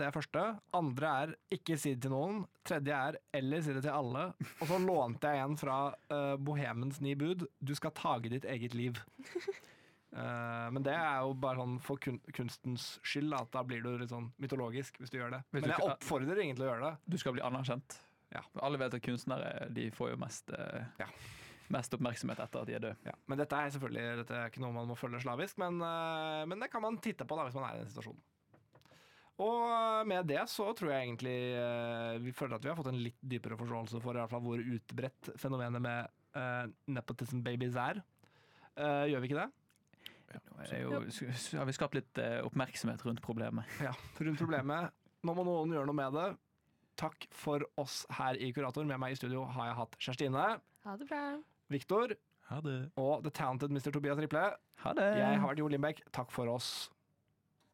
Det er første. Andre er ikke si det til noen. Tredje er eller si det til alle. Og så lånte jeg en fra Bohemens 9 bud. Du skal tage ditt eget liv. Men det er jo bare sånn for kunstens skyld, at da blir du litt sånn mytologisk hvis du gjør det. Men jeg oppfordrer ingen til å gjøre det. Du skal bli anerkjent. Ja. Alle vet at kunstnere de får jo mest oppmerksomhet etter at de er døde. Ja. Men dette er ikke noe man må følge slavisk, men det kan man titte på da, hvis man er i den situasjonen. Og med det så tror jeg egentlig vi føler at vi har fått en litt dypere forståelse for i hvert fall hvor utbredt fenomenet med nepotism babies er. Gjør vi ikke det? Har vi skapt litt oppmerksomhet rundt problemet? Ja, rundt problemet. Nå må noen gjøre noe med det. Takk for oss her i Kurator. Med meg i studio har jeg hatt Kjerstine. Ha det bra. Viktor. Ha det. Og The Talented Mr. Tobias Riple. Ha det. Jeg har vært Jo Lindbekk. Takk for oss.